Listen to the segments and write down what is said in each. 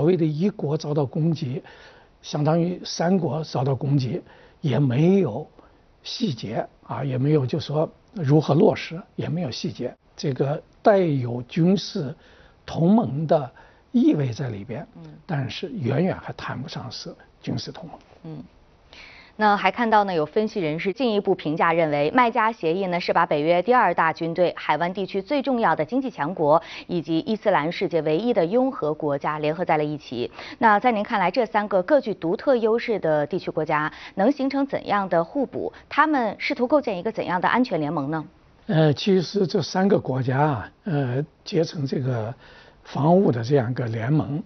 谓的一国遭到攻击，相当于3国遭到攻击，也没有细节啊，也没有就说如何落实，也没有细节。这个带有军事同盟的意味在里边，但是远远还谈不上是军事同盟。 那还看到呢，有分析人士进一步评价认为，麦加协议呢是把北约第2大军队、海湾地区最重要的经济强国以及伊斯兰世界唯一的拥核国家联合在了一起。那在您看来，这3个各具独特优势的地区国家能形成怎样的互补？他们试图构建一个怎样的安全联盟呢？ 其实这3个国家啊，结成这个防务的这样一个联盟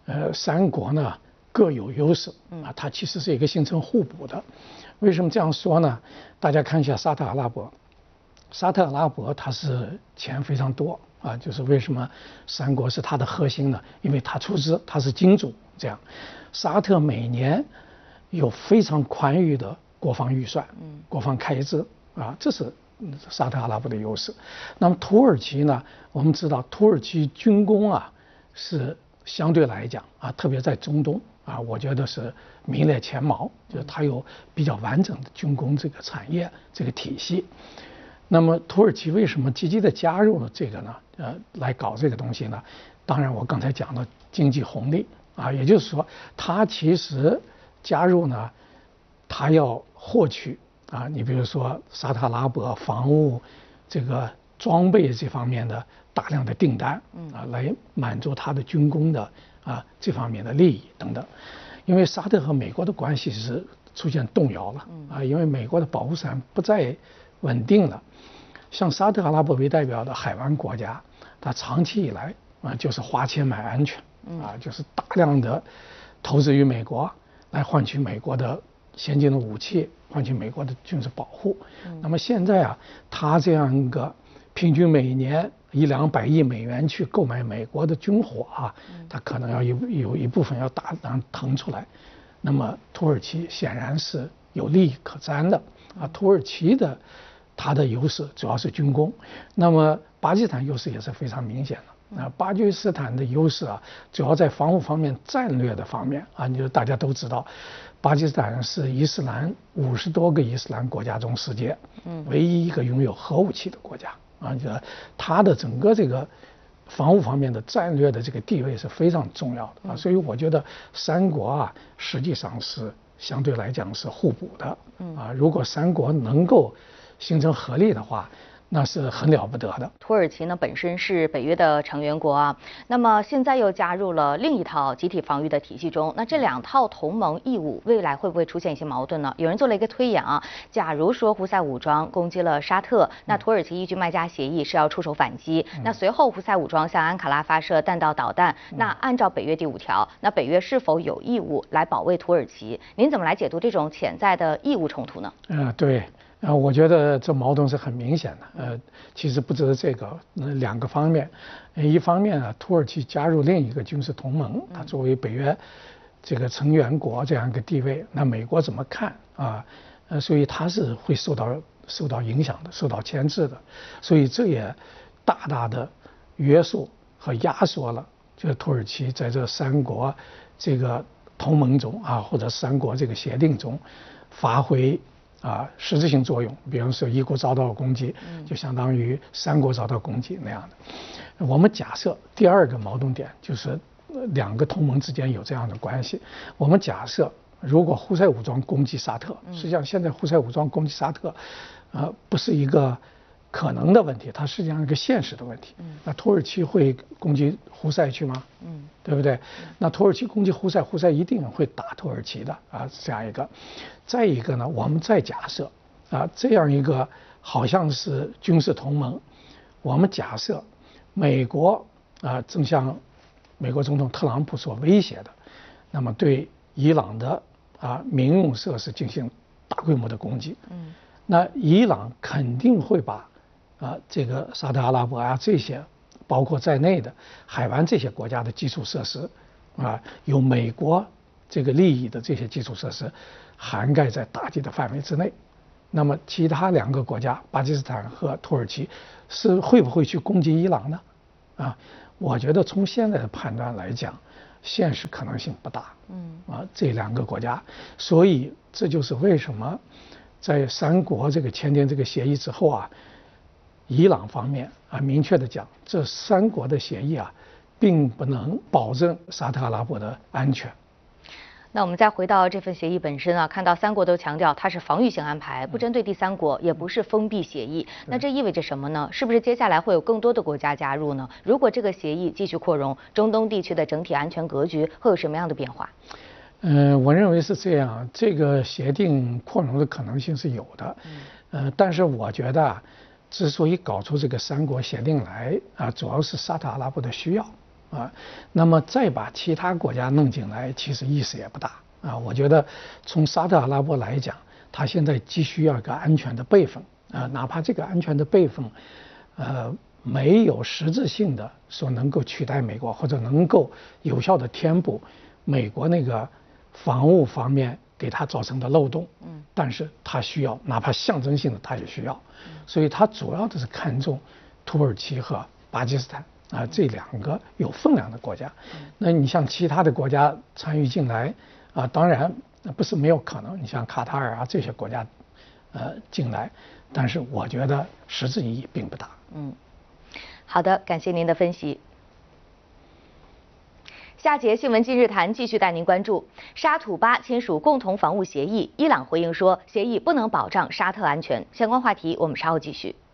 ，3国呢各有优势啊，它其实是一个形成互补的。为什么这样说呢？大家看一下沙特阿拉伯，沙特阿拉伯它是钱非常多啊，就是为什么3国是它的核心呢？因为它出资，它是金主这样。沙特每年有非常宽裕的国防预算，国防开支啊，这是沙特阿拉伯的优势。那么土耳其呢？我们知道土耳其军工啊是相对来讲啊，特别在中东啊，我觉得是名列前茅，就是它有比较完整的军工这个产业这个体系。那么土耳其为什么积极的加入了这个呢？来搞这个东西呢？当然我刚才讲的经济红利啊，也就是说它其实加入呢，它要获取啊，你比如说沙特阿拉伯防务这个装备这方面的大量的订单啊，来满足它的军工的啊这方面的利益等等。因为沙特和美国的关系是出现动摇了啊，因为美国的保护伞不再稳定了。像沙特阿拉伯为代表的海湾国家，它长期以来啊就是花钱买安全啊，就是大量的投资于美国，来换取美国的先进的武器，换取美国的军事保护。那么现在啊，它这样一个平均每年100-200亿美元去购买美国的军火啊，它可能要有一部分要大量腾出来。那么土耳其显然是有利益可沾的啊。土耳其的它的优势主要是军工，那么巴基斯坦优势也是非常明显的啊。巴基斯坦的优势啊，主要在防务方面、战略的方面啊。你就大家都知道，巴基斯坦是伊斯兰50多个伊斯兰国家中世界唯一一个拥有核武器的国家啊。它的整个这个防务方面的战略的这个地位是非常重要的啊。所以我觉得3国啊，实际上是相对来讲是互补的啊。如果3国能够形成合力的话，那是很了不得的。 土耳其呢本身是北约的成员国啊，那么现在又加入了另一套集体防御的体系中，那这2套同盟义务未来会不会出现一些矛盾呢？有人做了一个推演啊，假如说胡塞武装攻击了沙特，那土耳其依据麦加协议是要出手反击，那随后胡塞武装向安卡拉发射弹道导弹，那按照北约第5条，那北约是否有义务来保卫土耳其？您怎么来解读这种潜在的义务冲突呢？ 对。我觉得这矛盾是很明显的。其实不只是这个，2个方面。一方面呢，土耳其加入另一个军事同盟，它作为北约这个成员国这样一个地位，那美国怎么看啊？所以它是会受到影响的，受到牵制的。所以这也大大的约束和压缩了，就是土耳其在这3国这个同盟中啊，或者3国这个协定中发挥实质性作用。比方说1国遭到攻击，就相当于3国遭到攻击那样的。我们假设第2个矛盾点就是2个同盟之间有这样的关系。我们假设如果胡塞武装攻击沙特，实际上现在胡塞武装攻击沙特，不是一个可能的问题，它实际上是一个现实的问题。那土耳其会攻击胡塞去吗？对不对？那土耳其攻击胡塞，胡塞一定会打土耳其的啊，这样一个。再一个呢，我们再假设这样一个好像是军事同盟，我们假设美国正像美国总统特朗普所威胁的，那么对伊朗的民用设施进行大规模的攻击，那伊朗肯定会把这个沙特阿拉伯这些包括在内的海湾这些国家的基础设施有美国这个利益的这些基础设施涵盖在打击的范围之内。那么其他2个国家巴基斯坦和土耳其会不会去攻击伊朗呢？我觉得从现在的判断来讲， 现实可能性不大。这2个国家，所以这就是为什么在3国这个签订这个协议之后啊，伊朗方面啊明确的讲，这3国的协议啊，并不能保证沙特阿拉伯的安全。 那我们再回到这份协议本身啊，看到3国都强调它是防御性安排，不针对第3国，也不是封闭协议。那这意味着什么呢？是不是接下来会有更多的国家加入呢？如果这个协议继续扩容，中东地区的整体安全格局会有什么样的变化？ 我认为是这样，这个协定扩容的可能性是有的。但是我觉得啊，之所以搞出这个3国协定来啊，主要是沙特阿拉伯的需要。那么再把其他国家弄进来，其实意思也不大啊。我觉得从沙特阿拉伯来讲，他现在急需要一个安全的备份啊，哪怕这个安全的备份，没有实质性的说能够取代美国，或者能够有效的填补美国那个防务方面给他造成的漏洞。但是他需要，哪怕象征性的他也需要，所以他主要的是看重土耳其和巴基斯坦。这2个有分量的国家，那你像其他的国家参与进来啊，当然不是没有可能，你像卡塔尔啊这些国家，进来，但是我觉得实质意义并不大。 好的，感谢您的分析。下节新闻今日谈继续带您关注沙土巴签署共同防务协议，伊朗回应说协议不能保障沙特安全。相关话题我们稍后继续。